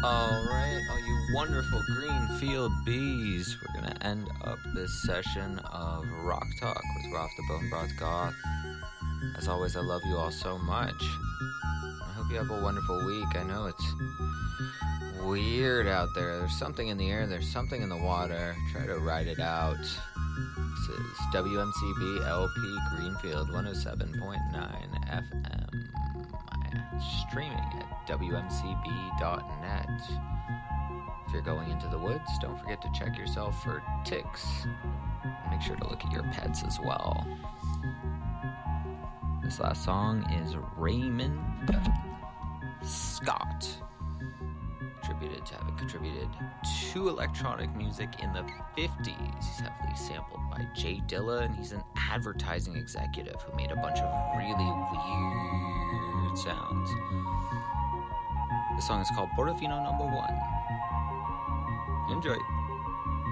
Alright, all you wonderful Greenfield bees, we're gonna end up this session of Rock Talk with Roth the Bone Broth Goth. As always, I love you all so much. I hope you have a wonderful week. I know it's weird out there. There's something in the air, there's something in the water. Try to ride it out. This is WMCB LP Greenfield 107.9 FM. Streaming at WMCB.net. If you're going into the woods, don't forget to check yourself for ticks. Make sure to look at your pets as well. This last song is Raymond Scott, attributed to having contributed to electronic music in the 50s. He's heavily sampled by Jay Dilla, and he's an advertising executive who made a bunch of really weird sounds. The song is called Portofino No. 1. Enjoy.